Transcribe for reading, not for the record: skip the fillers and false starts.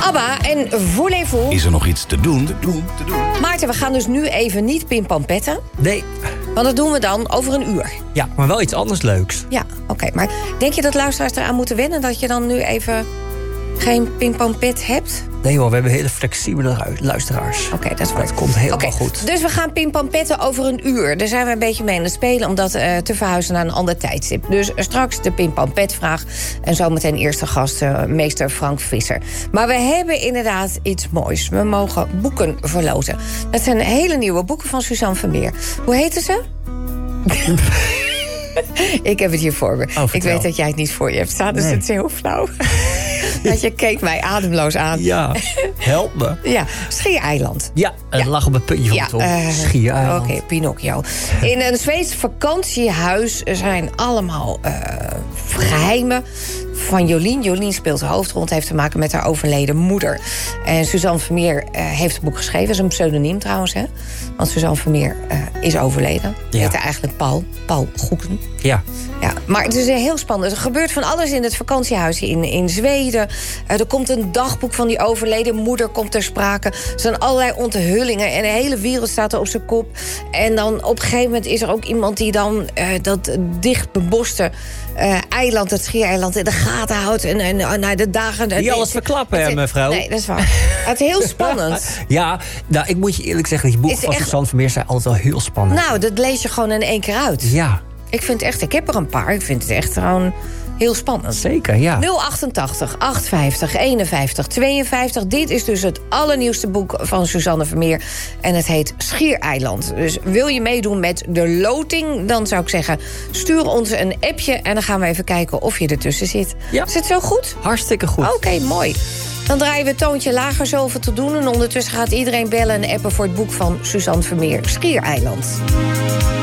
ABBA en Voulez-vous. Is er nog iets te doen? Maarten, we gaan dus nu even niet pimpampetten. Nee. Want dat doen we dan over een uur. Ja, maar wel iets anders leuks. Ja, oké. Maar denk je dat luisteraars eraan moeten wennen... dat je dan nu even geen pimpampet hebt? Nee hoor, we hebben hele flexibele luisteraars. Oké, dat is waar. Dat komt helemaal goed. Dus we gaan pimpampetten over een uur. Daar zijn we een beetje mee aan het spelen... om dat te verhuizen naar een ander tijdstip. Dus straks de pimpampet-vraag. En zometeen eerste gast, meester Frank Visser. Maar we hebben inderdaad iets moois. We mogen boeken verloten. Dat zijn hele nieuwe boeken van Suzanne Vermeer. Hoe heten ze? Ik heb het hier voor me. Ik weet dat jij het niet voor je hebt staan, dus het is heel flauw. Dat je keek mij ademloos aan. Ja, help me. Ja, Schiereiland. Ja, het lag op een puntje van de tong. Schiereiland. Oké, Pinocchio. In een Zweeds vakantiehuis zijn allemaal geheimen van Jolien. Jolien speelt de hoofdrol. Het heeft te maken met haar overleden moeder. En Suzanne Vermeer heeft het boek geschreven. Dat is een pseudoniem trouwens, hè? Want Suzanne Vermeer is overleden. Ja. Heette eigenlijk Paul Goeken. Ja. Ja, maar het is heel spannend. Er gebeurt van alles in het vakantiehuis in Zweden. Er komt een dagboek van die overleden moeder komt ter sprake. Er zijn allerlei onthullingen en de hele wereld staat er op zijn kop. En dan op een gegeven moment is er ook iemand die dan dat dicht beboste eiland, het Schiereiland, in de gaten houdt. En naar de dagen... Niet alles verklappen, hè, mevrouw? Nee, dat is waar. Het is heel spannend. Ja, nou, ik moet je eerlijk zeggen, die boeken van Suzanne Vermeer zijn altijd wel heel spannend. Nou, dat lees je gewoon in één keer uit. Ja. Ik vind echt, ik heb er een paar. Ik vind het echt gewoon heel spannend. Zeker, ja. 088 850 51 52. Dit is dus het allernieuwste boek van Suzanne Vermeer. En het heet Schiereiland. Dus wil je meedoen met de loting, dan zou ik zeggen, stuur ons een appje en dan gaan we even kijken of je ertussen zit. Ja. Is het zo goed? Hartstikke goed. Oké, mooi. Dan draaien we het toontje lager, zoveel te doen. En ondertussen gaat iedereen bellen en appen voor het boek van Suzanne Vermeer, Schiereiland.